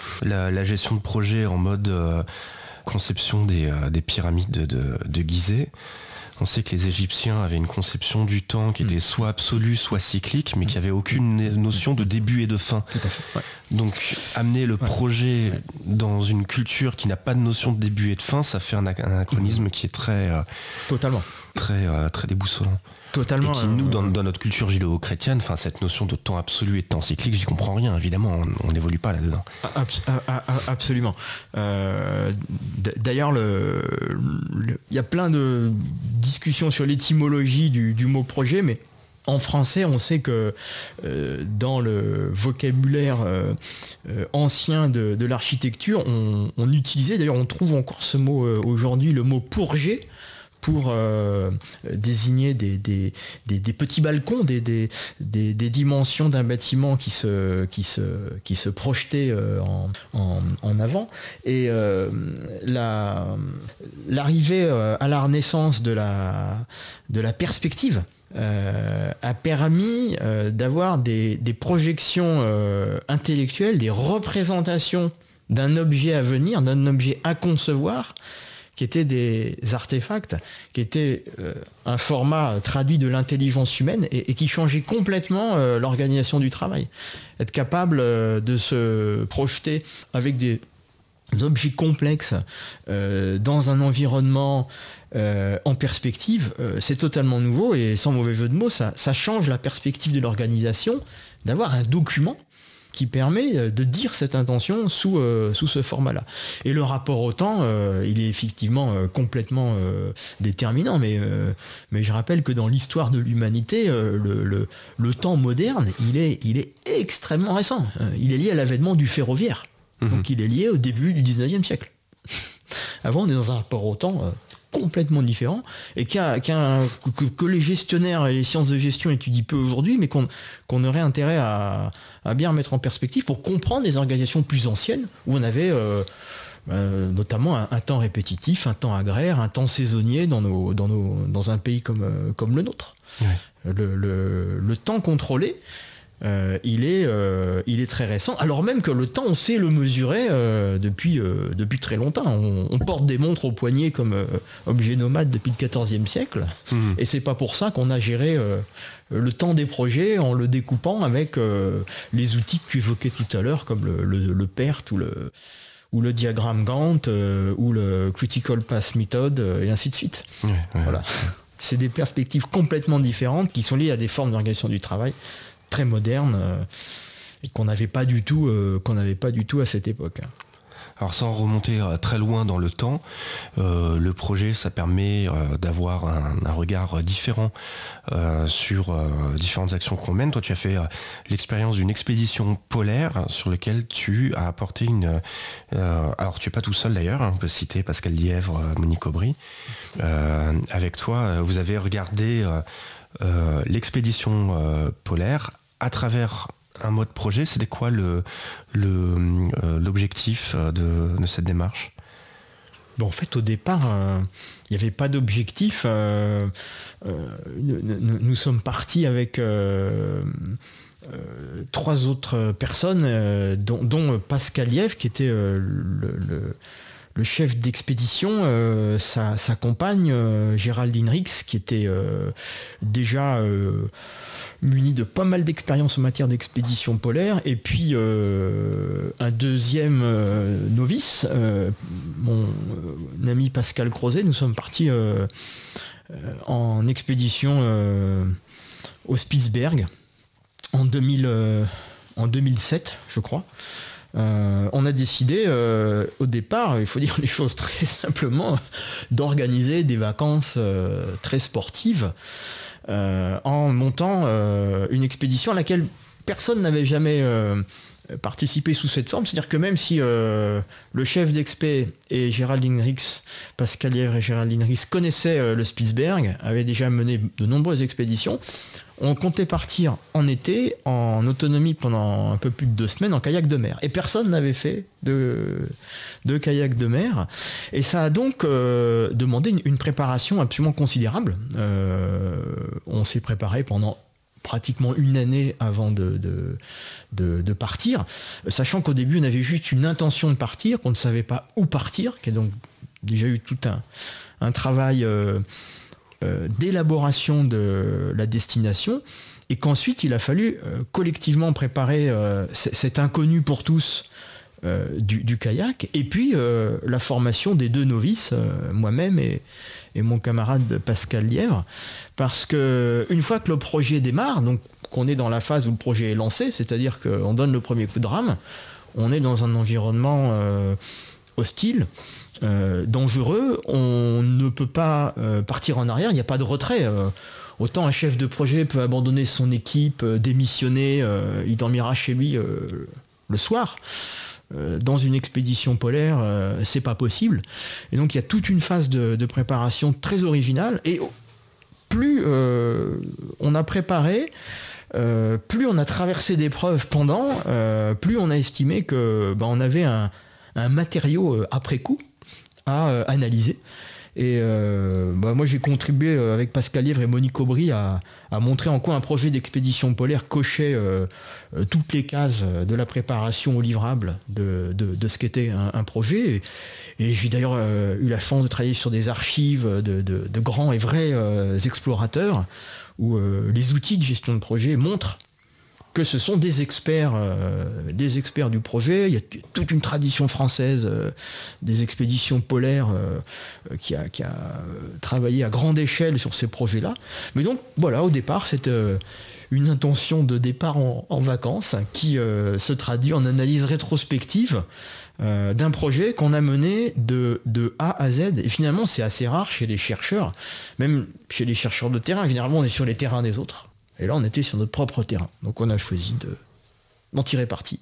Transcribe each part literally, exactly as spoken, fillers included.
la, la gestion de projet en mode euh, conception des, euh, des pyramides de, de, de Gizeh. On sait que les Égyptiens avaient une conception du temps qui était soit absolue, soit cyclique, mais qui avait aucune notion de début et de fin. Tout à fait. Ouais. Donc, amener le ouais. projet ouais. dans une culture qui n'a pas de notion de début et de fin, ça fait un, un anachronisme mmh. qui est très, euh, totalement, très, euh, très déboussolant. Totalement. Et qui, nous, dans, dans notre culture judéo-chrétienne, enfin, cette notion de temps absolu et de temps cyclique, j'y comprends rien, évidemment, on n'évolue pas là-dedans. Abs- absolument. Euh, d'ailleurs, le, le, y a plein de discussions sur l'étymologie du, du mot projet, mais en français, on sait que euh, dans le vocabulaire euh, euh, ancien de, de l'architecture, on, on utilisait, d'ailleurs on trouve encore ce mot euh, aujourd'hui, le mot pourger, pour euh, désigner des, des, des, des petits balcons, des, des, des, des dimensions d'un bâtiment qui se, qui se, qui se projetait euh, en, en, en avant. Et euh, la, l'arrivée euh, à la renaissance de la, de la perspective euh, a permis euh, d'avoir des, des projections euh, intellectuelles, des représentations d'un objet à venir, d'un objet à concevoir, qui étaient des artefacts, qui étaient euh, un format traduit de l'intelligence humaine et, et qui changeait complètement euh, l'organisation du travail. Être capable euh, de se projeter avec des objets complexes euh, dans un environnement euh, en perspective, euh, c'est totalement nouveau et sans mauvais jeu de mots, ça, ça change la perspective de l'organisation d'avoir un document qui permet de dire cette intention sous, euh, sous ce format-là. Et le rapport au temps, euh, il est effectivement euh, complètement euh, déterminant, mais, euh, mais je rappelle que dans l'histoire de l'humanité, euh, le, le, le temps moderne, il est, il est extrêmement récent. Il est lié à l'avènement du ferroviaire. Mmh. Donc il est lié au début du dix-neuvième siècle. Avant, on est dans un rapport au temps euh, complètement différent et qu'a, qu'a, que, que les gestionnaires et les sciences de gestion étudient peu aujourd'hui, mais qu'on, qu'on aurait intérêt à, à bien mettre en perspective pour comprendre les organisations plus anciennes où on avait euh, euh, notamment un, un temps répétitif, un temps agraire, un temps saisonnier dans, nos, dans, nos, dans un pays comme, euh, comme le nôtre. Ouais. Le, le, le temps contrôlé, Euh, il, est, euh, il est très récent, alors même que le temps, on sait le mesurer euh, depuis, euh, depuis très longtemps. On, on porte des montres au poignet comme euh, objet nomade depuis le quatorzième siècle, mmh. et c'est pas pour ça qu'on a géré euh, le temps des projets en le découpant avec euh, les outils que tu évoquais tout à l'heure, comme le, le, le PERT ou le, ou le diagramme Gantt, euh, ou le Critical Path Method, euh, et ainsi de suite. Ouais, ouais. Voilà. C'est des perspectives complètement différentes qui sont liées à des formes d'organisation du travail très moderne euh, et qu'on n'avait pas du tout euh, qu'on n'avait pas du tout à cette époque. Alors sans remonter euh, très loin dans le temps, euh, le projet ça permet euh, d'avoir un, un regard différent euh, sur euh, différentes actions qu'on mène. Toi tu as fait euh, l'expérience d'une expédition polaire sur laquelle tu as apporté une... Euh, alors tu es pas tout seul d'ailleurs, hein, on peut citer Pascal Lièvre, euh, Monique Aubry. Euh, avec toi, euh, vous avez regardé euh, euh, l'expédition euh, polaire à travers un mode projet. C'était quoi le, le, euh, l'objectif de, de cette démarche ? Bon, en fait, au départ, il euh, n'y avait pas d'objectif. Euh, euh, nous, nous, nous sommes partis avec euh, euh, trois autres personnes, euh, dont, dont Pascal Lièvre, qui était euh, le, le, le chef d'expédition, euh, sa, sa compagne, euh, Géraldine Rix, qui était euh, déjà... Euh, muni de pas mal d'expérience en matière d'expédition polaire, et puis euh, un deuxième euh, novice, euh, mon euh, ami Pascal Crozet. Nous sommes partis euh, euh, en expédition euh, au Spitzberg en, deux mille, euh, en deux mille sept, je crois. Euh, on a décidé euh, au départ, il faut dire les choses très simplement, d'organiser des vacances euh, très sportives. Euh, en montant euh, une expédition à laquelle personne n'avait jamais euh, participé sous cette forme. C'est-à-dire que même si euh, le chef d'expé et Géraldine Rix, Pascal Lièvre et Géraldine Rix connaissaient euh, le Spitzberg, avaient déjà mené de nombreuses expéditions, on comptait partir en été, en autonomie pendant un peu plus de deux semaines, en kayak de mer. Et personne n'avait fait de, de kayak de mer. Et ça a donc euh, demandé une, une préparation absolument considérable. Euh, on s'est préparé pendant pratiquement une année avant de, de, de, de partir, sachant qu'au début on avait juste une intention de partir, qu'on ne savait pas où partir, qu'il y a donc déjà eu tout un, un travail euh, euh, d'élaboration de la destination, et qu'ensuite il a fallu euh, collectivement préparer euh, c- cet inconnu pour tous euh, du, du kayak, et puis euh, la formation des deux novices, euh, moi-même et, et mon camarade Pascal Lièvre, parce que une fois que le projet démarre, donc qu'on est dans la phase où le projet est lancé, c'est-à-dire qu'on donne le premier coup de rame, on est dans un environnement euh, hostile, euh, dangereux, on ne peut pas euh, partir en arrière, il n'y a pas de retrait. Euh, autant un chef de projet peut abandonner son équipe, euh, démissionner, euh, il dormira chez lui euh, le soir. Euh, dans une expédition polaire, euh, c'est pas possible. Et donc il y a toute une phase de, de préparation très originale. Et plus euh, on a préparé, euh, plus on a traversé d'épreuves pendant, euh, plus on a estimé que bah, on avait un, un matériau euh, après coup à euh, analyser. Et euh, bah, moi j'ai contribué euh, avec Pascal Lièvre et Monique Aubry à, à montrer en quoi un projet d'expédition polaire cochait euh, euh, toutes les cases de la préparation au livrable de, de, de ce qu'était un, un projet. Et, et j'ai d'ailleurs euh, eu la chance de travailler sur des archives de, de, de grands et vrais euh, explorateurs où euh, les outils de gestion de projet montrent que ce sont des experts, euh, des experts du projet. Il y a t- toute une tradition française euh, des expéditions polaires euh, qui, a, qui a travaillé à grande échelle sur ces projets-là. Mais donc, voilà, au départ, c'est euh, une intention de départ en, en vacances qui euh, se traduit en analyse rétrospective euh, d'un projet qu'on a mené de, de A à Z. Et finalement, c'est assez rare chez les chercheurs, même chez les chercheurs de terrain. Généralement, on est sur les terrains des autres. Et là, on était sur notre propre terrain. Donc, on a choisi de, d'en tirer parti.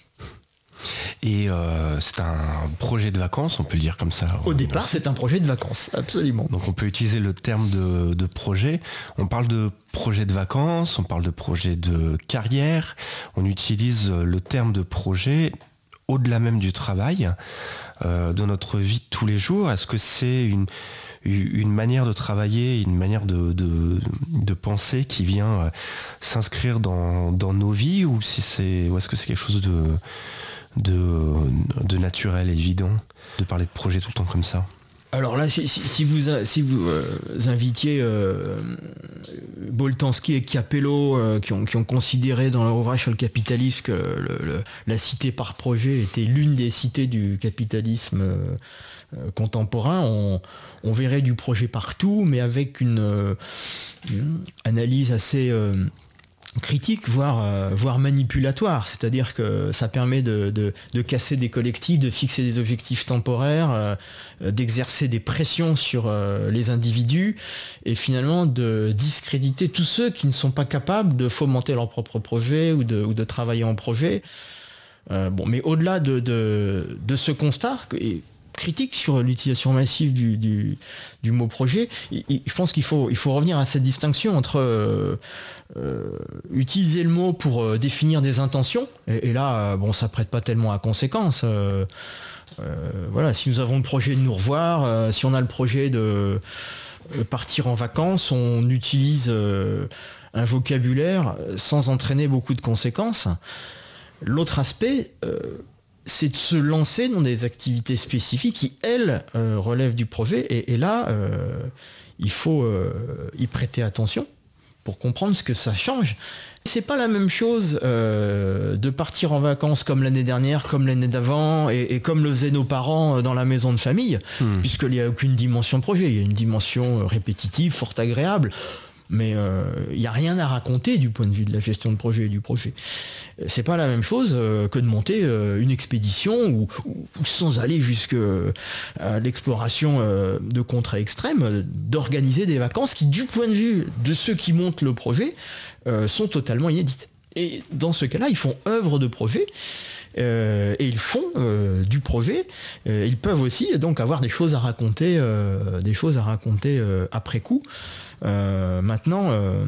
Et euh, c'est un projet de vacances, on peut le dire comme ça. Au départ, c'est un projet de vacances, absolument. Donc, on peut utiliser le terme de, de projet. On parle de projet de vacances, on parle de projet de carrière. On utilise le terme de projet au-delà même du travail, euh, de notre vie de tous les jours. Est-ce que c'est une... une manière de travailler, une manière de, de, de penser qui vient euh, s'inscrire dans, dans nos vies, ou, si c'est, ou est-ce que c'est quelque chose de, de, de naturel, évident, de parler de projet tout le temps comme ça? Alors là, si, si, si vous, si vous euh, invitiez euh, Boltanski et Capello, euh, qui, ont, qui ont considéré dans leur ouvrage sur le capitalisme que le, le, la cité par projet était l'une des cités du capitalisme euh, euh, contemporain, on, on verrait du projet partout, mais avec une, euh, une analyse assez... Euh, critique, voire, euh, voire manipulatoire, c'est-à-dire que ça permet de, de, de casser des collectifs, de fixer des objectifs temporaires, euh, d'exercer des pressions sur euh, les individus et finalement de discréditer tous ceux qui ne sont pas capables de fomenter leur propre projet ou de, ou de travailler en projet. Euh, bon, mais au-delà de, de, de ce constat, et critique sur l'utilisation massive du, du, du mot projet, il, il, je pense qu'il faut, il faut revenir à cette distinction entre euh, euh, utiliser le mot pour euh, définir des intentions, et, et là, euh, bon, ça prête pas tellement à conséquence. Euh, euh, voilà, si nous avons le projet de nous revoir, euh, si on a le projet de euh, partir en vacances, on utilise euh, un vocabulaire sans entraîner beaucoup de conséquences. L'autre aspect, euh, c'est de se lancer dans des activités spécifiques qui, elles, euh, relèvent du projet. Et, et là, euh, il faut euh, y prêter attention pour comprendre ce que ça change. C'est pas la même chose euh, de partir en vacances comme l'année dernière, comme l'année d'avant, et, et comme le faisaient nos parents dans la maison de famille, mmh. puisqu'il n'y a aucune dimension projet. Il y a une dimension répétitive, fort agréable. Mais il euh, n'y a rien à raconter du point de vue de la gestion de projet et du projet. C'est pas la même chose euh, que de monter euh, une expédition ou, ou sans aller jusqu'à l'exploration euh, de contrées extrêmes, d'organiser des vacances qui, du point de vue de ceux qui montent le projet, euh, sont totalement inédites. Et dans ce cas-là, ils font œuvre de projet. Euh, et ils font euh, du projet. Euh, ils peuvent aussi donc avoir des choses à raconter, euh, des choses à raconter euh, après coup. Euh, maintenant, euh,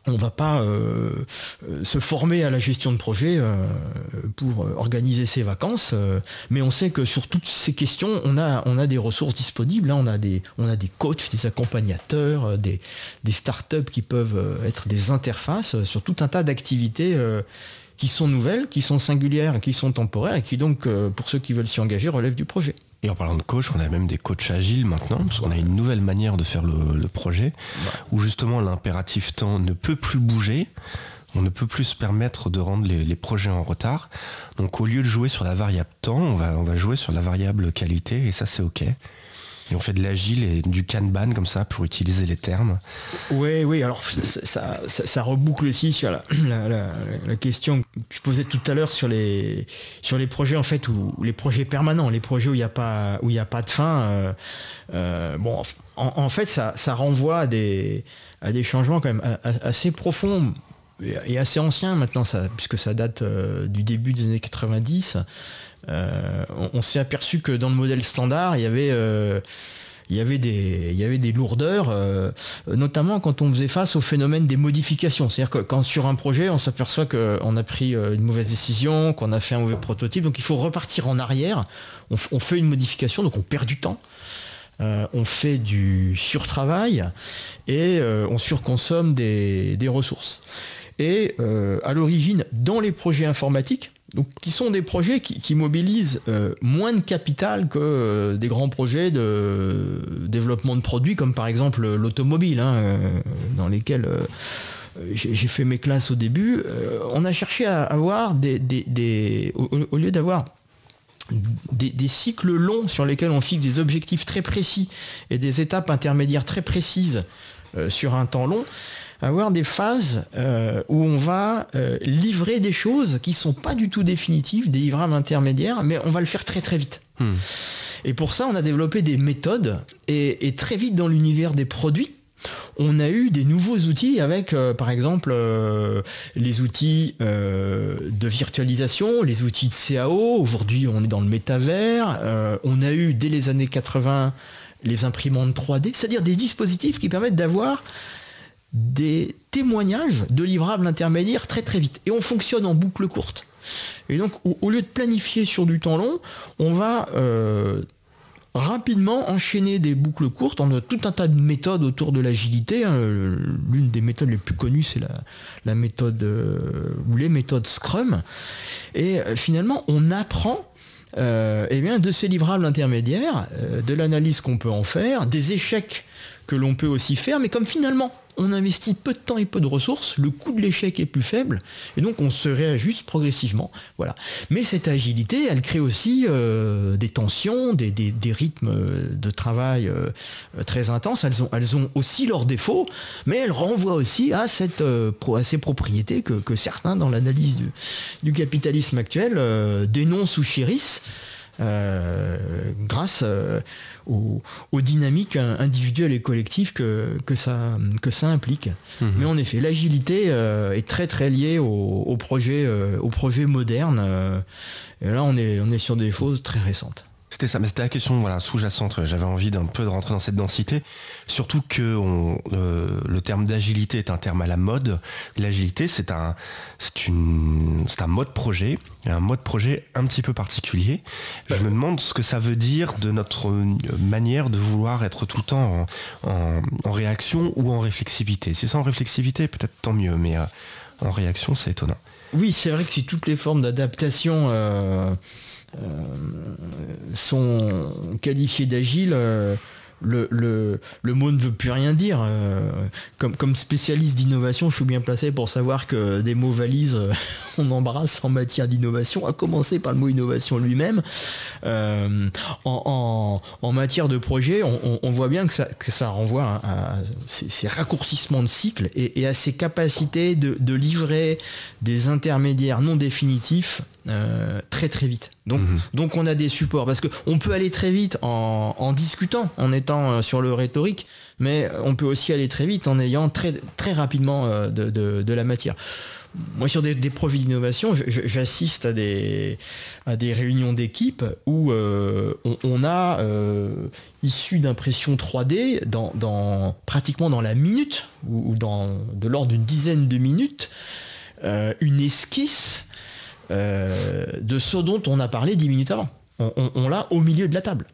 on va pas euh, se former à la gestion de projet euh, pour organiser ses vacances, euh, mais on sait que sur toutes ces questions, on a, on a des ressources disponibles. Hein, on a des, on a des coachs, des accompagnateurs, des, des startups qui peuvent être des interfaces sur tout un tas d'activités euh, qui sont nouvelles, qui sont singulières, qui sont temporaires et qui donc, euh, pour ceux qui veulent s'y engager, relèvent du projet. Et en parlant de coach, on a même des coachs agiles maintenant, parce qu'on a une nouvelle manière de faire le, le projet, ouais. où justement l'impératif temps ne peut plus bouger, on ne peut plus se permettre de rendre les, les projets en retard. Donc au lieu de jouer sur la variable temps, on va, on va jouer sur la variable qualité, et ça c'est ok. Et on fait de l'agile et du Kanban comme ça pour utiliser les termes. Oui, oui, alors ça, ça, ça, ça reboucle aussi sur la, la, la, la question que tu posais tout à l'heure sur les, sur les projets en fait, où, les projets permanents, les projets où il n'y a pas, où il n'y a pas de fin. Euh, euh, bon, en, en fait, ça, ça renvoie à des, à des changements quand même assez profonds et assez anciens maintenant, ça, puisque ça date euh, du début des années quatre-vingt-dix. Euh, on, on s'est aperçu que dans le modèle standard, il y avait, euh, il y avait, des, il y avait des lourdeurs, euh, notamment quand on faisait face au phénomène des modifications. C'est-à-dire que quand sur un projet, on s'aperçoit qu'on a pris une mauvaise décision, qu'on a fait un mauvais prototype, donc il faut repartir en arrière. On, on fait une modification, donc on perd du temps. Euh, on fait du surtravail et euh, on surconsomme des, des ressources. Et euh, à l'origine, dans les projets informatiques, donc, qui sont des projets qui, qui mobilisent euh, moins de capital que euh, des grands projets de développement de produits, comme par exemple l'automobile, hein, euh, dans lesquels euh, j'ai, j'ai fait mes classes au début. Euh, on a cherché à avoir des... des, des au, au lieu d'avoir Des, des cycles longs sur lesquels on fixe des objectifs très précis et des étapes intermédiaires très précises euh, sur un temps long, avoir des phases euh, où on va euh, livrer des choses qui ne sont pas du tout définitives, des livrables intermédiaires, mais on va le faire très très vite. Hmm. Et pour ça, on a développé des méthodes et, et très vite dans l'univers des produits, on a eu des nouveaux outils avec, euh, par exemple, euh, les outils euh, de virtualisation, les outils de C A O. Aujourd'hui, on est dans le métavers. Euh, on a eu, dès les années quatre-vingts, les imprimantes trois D, c'est-à-dire des dispositifs qui permettent d'avoir des témoignages de livrables intermédiaires très très vite. Et on fonctionne en boucle courte. Et donc, au, au lieu de planifier sur du temps long, on va... Euh, rapidement enchaîner des boucles courtes. On a tout un tas de méthodes autour de l'agilité. L'une des méthodes les plus connues, c'est la, la méthode euh, ou les méthodes Scrum. Et euh, finalement, on apprend euh, eh bien, de ces livrables intermédiaires, euh, de l'analyse qu'on peut en faire, des échecs que l'on peut aussi faire, mais comme finalement on investit peu de temps et peu de ressources, le coût de l'échec est plus faible, et donc on se réajuste progressivement. Voilà. Mais cette agilité, elle crée aussi euh, des tensions, des, des, des rythmes de travail euh, très intenses. Elles ont, elles ont aussi leurs défauts, mais elles renvoient aussi à, cette, euh, à ces propriétés que, que certains, dans l'analyse du, du capitalisme actuel, euh, dénoncent ou chérissent. Euh, grâce euh, aux, aux dynamiques individuelles et collectives que, que, ça, que ça implique. Mmh. Mais en effet, l'agilité euh, est très très liée au, au, projet, euh, au projet moderne. Euh, et là, on est, on est sur des choses très récentes. C'était ça, mais c'était la question voilà, sous-jacente. J'avais envie d'un peu de rentrer dans cette densité. Surtout que on, euh, le terme d'agilité est un terme à la mode. L'agilité, c'est un, c'est une, c'est un mode projet, un mode projet un petit peu particulier. Je me demande ce que ça veut dire de notre manière de vouloir être tout le temps en, en, en réaction ou en réflexivité. Si c'est en réflexivité, peut-être tant mieux, mais euh, en réaction, c'est étonnant. Oui, c'est vrai que si toutes les formes d'adaptation euh, euh, sont qualifiées d'agile, euh, le, le, le mot ne veut plus rien dire. Euh, comme, comme spécialiste d'innovation, je suis bien placé pour savoir que des mots valises, euh, on embrasse en matière d'innovation, à commencer par le mot innovation lui-même. Euh, en, en, en matière de projet, on, on, on voit bien que ça, que ça renvoie à, à ces, ces raccourcissements de cycle et, et à ces capacités de, de livrer des intermédiaires non définitifs Euh, très très vite. Donc, mmh. donc on a des supports, parce qu'on peut aller très vite en, en discutant, en étant sur le rhétorique, mais on peut aussi aller très vite en ayant très, très rapidement de, de, de la matière. moi, sur des, des projets d'innovation, je, je, j'assiste à des, à des réunions d'équipe où euh, on, on a, euh, issu d'impression trois D, dans, dans, pratiquement dans la minute, ou, ou dans, de l'ordre d'une dizaine de minutes, euh, une esquisse euh, de ce dont on a parlé dix minutes avant. On, on, on l'a au milieu de la table.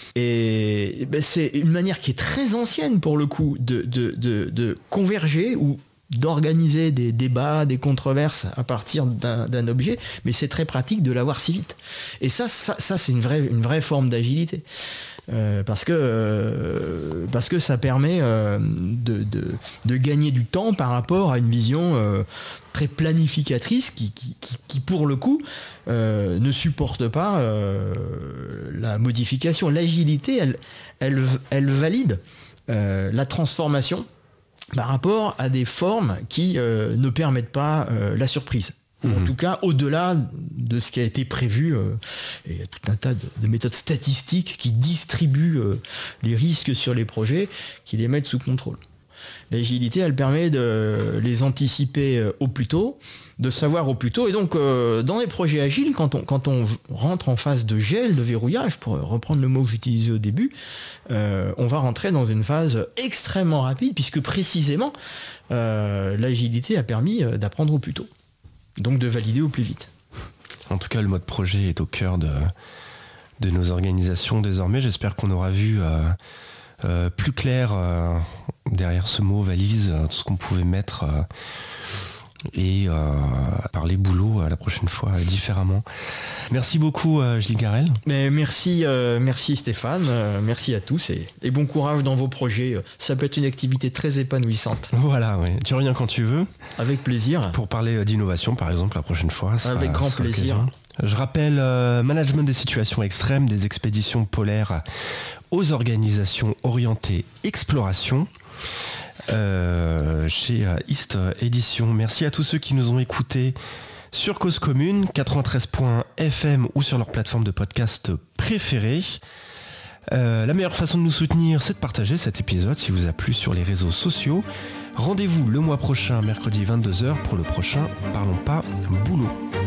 Et ben, c'est une manière qui est très ancienne, pour le coup, de, de, de, de converger ou d'organiser des débats, des controverses à partir d'un, d'un objet, mais c'est très pratique de l'avoir si vite. Et ça, ça, ça c'est une vraie, une vraie forme d'agilité. Euh, parce que euh, parce que ça permet euh, de, de, de gagner du temps par rapport à une vision euh, très planificatrice qui, qui, qui, qui pour le coup euh, ne supporte pas euh, la modification. L'agilité, elle, elle, elle valide euh, la transformation par rapport à des formes qui euh, ne permettent pas euh, la surprise. Ou en tout cas, au-delà de ce qui a été prévu, euh, et il y a tout un tas de, de méthodes statistiques qui distribuent euh, les risques sur les projets, qui les mettent sous contrôle. L'agilité, elle permet de les anticiper euh, au plus tôt, de savoir au plus tôt. Et donc, euh, dans les projets agiles, quand on, quand on rentre en phase de gel, de verrouillage, pour reprendre le mot que j'utilisais au début, euh, on va rentrer dans une phase extrêmement rapide, puisque précisément, euh, l'agilité a permis d'apprendre au plus tôt. Donc de valider au plus vite. En tout cas, le mode projet est au cœur de, de nos organisations désormais. J'espère qu'on aura vu euh, euh, plus clair euh, derrière ce mot valise, euh, tout ce qu'on pouvait mettre euh, et euh, parler boulot euh, la prochaine fois euh, différemment. Merci beaucoup euh, Gilles Garel. Mais merci, euh, merci Stéphane, euh, merci à tous et, et bon courage dans vos projets. Ça peut être une activité très épanouissante. Voilà, oui. Tu reviens quand tu veux. Avec plaisir. Pour parler d'innovation par exemple la prochaine fois. Avec grand plaisir. L'occasion. Je rappelle euh, management des situations extrêmes, des expéditions polaires aux organisations orientées exploration. Euh, chez East Edition. Merci à tous ceux qui nous ont écoutés sur Cause Commune, quatre-vingt-treize point F M ou sur leur plateforme de podcast préférée. Euh, la meilleure façon de nous soutenir, c'est de partager cet épisode s'il vous a plu sur les réseaux sociaux. Rendez-vous le mois prochain, mercredi vingt-deux heures, pour le prochain Parlons pas boulot.